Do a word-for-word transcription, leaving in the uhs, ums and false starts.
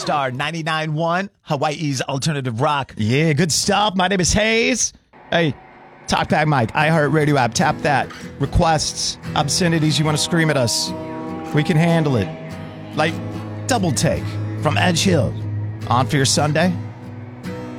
Star ninety-nine point one, Hawaii's alternative rock. Yeah, good stuff. My name is Hayes. Hey, Talkback Mike, iHeartRadio app. Tap that. Requests, obscenities you want to scream at us. We can handle it. Like Double Take from Edge Hill. On for your Sunday.